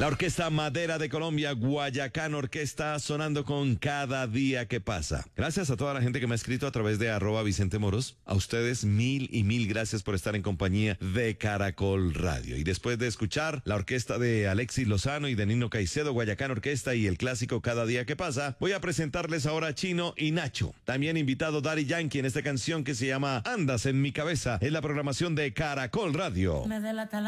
La Orquesta Madera de Colombia, Guayacán Orquesta, sonando con Cada Día que Pasa. Gracias a toda la gente que me ha escrito a través de @VicenteMoros. A ustedes mil y mil gracias por estar en compañía de Caracol Radio. Y después de escuchar la orquesta de Alexis Lozano y de Nino Caicedo, Guayacán Orquesta y el clásico Cada Día que Pasa, voy a presentarles ahora a Chino y Nacho. También invitado Daddy Yankee en esta canción que se llama Andas en mi cabeza, en la programación de Caracol Radio.